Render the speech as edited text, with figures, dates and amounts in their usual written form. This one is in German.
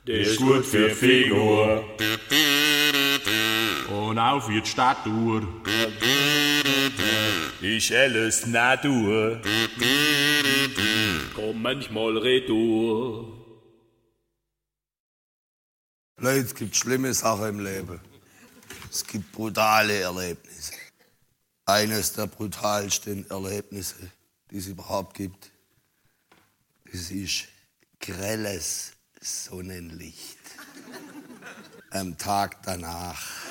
Der ist gut für die Figur. Und auch für die Statur. Ist alles Natur. Komm manchmal retour. Leute, es gibt schlimme Sachen im Leben. Es gibt brutale Erlebnisse. Eines der brutalsten Erlebnisse, die es überhaupt gibt, das ist grelles Sonnenlicht. Am Tag danach